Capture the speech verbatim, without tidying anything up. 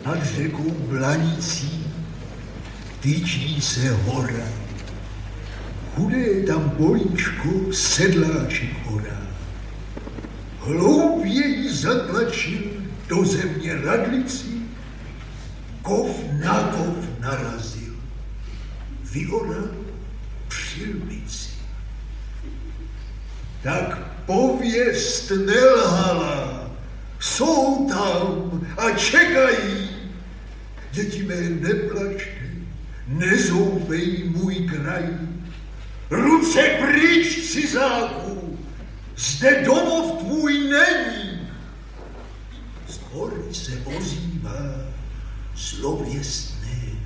Nad řekou Blanicí tyčí se hora. Chudé tam políčko sedláček hora. Hloupě ji zatlačil do země radlici, kov na kov narazil, vyoral přilbici. Tak pověst nelhala, jsou tam a čekají. Děti mé, neplačte, nezoufej můj kraj. Ruce pryč, cizáku, zde domov tvůj není. Z hory se ozývá zlověstný